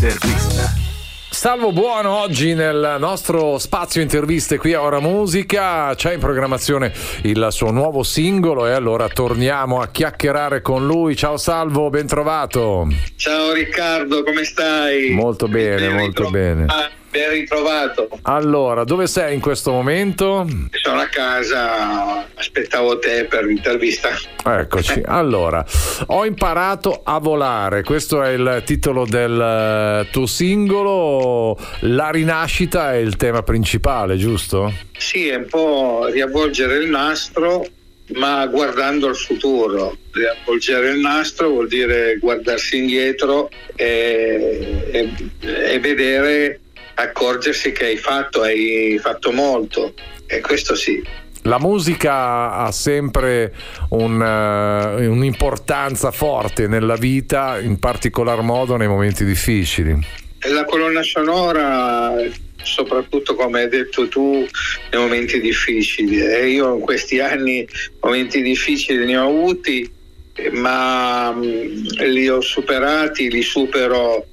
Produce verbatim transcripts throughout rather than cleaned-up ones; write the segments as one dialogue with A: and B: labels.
A: Intervista.
B: Salvo Buono oggi nel nostro spazio interviste qui a Ora Musica. C'è in programmazione il suo nuovo singolo e allora torniamo a chiacchierare con lui. Ciao Salvo, ben trovato.
C: Ciao Riccardo, come stai?
B: Molto bene,
C: ben
B: molto
C: ritro-
B: bene.
C: Ah, ben ritrovato.
B: Allora, dove sei in questo momento?
C: Sono a casa, aspettavo te per l'intervista.
B: Eccoci. Allora, ho imparato a volare. Questo è il titolo del tuo singolo. La rinascita è il tema principale, giusto?
C: Sì, è un po' riavvolgere il nastro, ma guardando al futuro. Riavvolgere il nastro vuol dire guardarsi indietro e, e, e vedere, accorgersi che hai fatto, hai fatto molto. E questo sì.
B: La musica ha sempre un, uh, un'importanza forte nella vita, in particolar modo nei momenti difficili.
C: La colonna sonora, soprattutto come hai detto tu, nei momenti difficili. E io in questi anni momenti difficili ne ho avuti, ma mh, li ho superati, li supero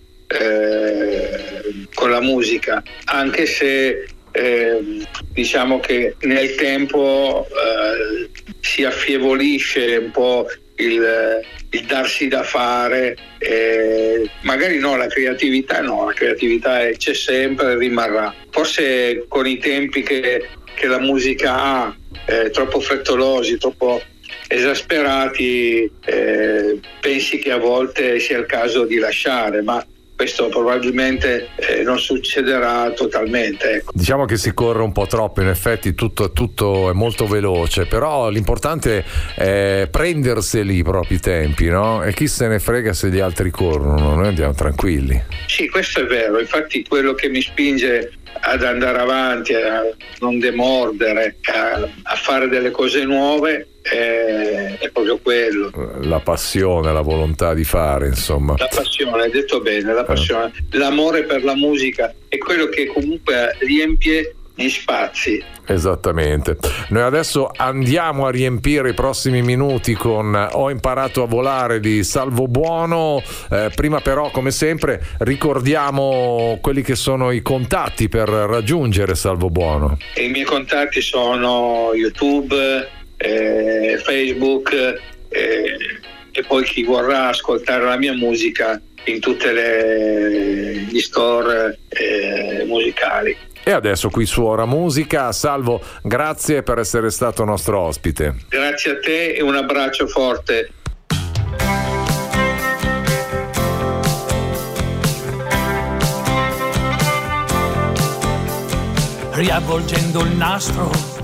C: eh, con la musica, anche se Eh, diciamo che nel tempo eh, si affievolisce un po' il, il darsi da fare, eh, magari no, la creatività no, la creatività è, c'è sempre e rimarrà. Forse con i tempi che, che la musica ha, eh, troppo frettolosi, troppo esasperati, eh, pensi che a volte sia il caso di lasciare, ma questo probabilmente eh, non succederà totalmente. Ecco.
B: Diciamo che si corre un po' troppo, in effetti tutto, tutto è molto veloce, però l'importante è prenderseli i propri tempi, no? E chi se ne frega se gli altri corrono, noi andiamo tranquilli.
C: Sì, questo è vero, infatti quello che mi spinge ad andare avanti, a non demordere, a, a fare delle cose nuove è, è proprio quello.
B: La passione, la volontà di fare, insomma.
C: La passione, hai detto bene, la passione, eh. L'amore per la musica è quello che comunque riempie gli spazi.
B: Esattamente. Noi adesso andiamo a riempire i prossimi minuti con Ho imparato a volare di Salvo Buono. Eh, prima però, come sempre, ricordiamo quelli che sono i contatti per raggiungere Salvo Buono.
C: E i miei contatti sono YouTube, eh, Facebook, eh, e poi chi vorrà ascoltare la mia musica in tutte le gli store eh, musicali.
B: E adesso qui su Ora Musica. Salvo, grazie per essere stato nostro ospite.
C: Grazie a te e un abbraccio forte.
A: Riavvolgendo il nastro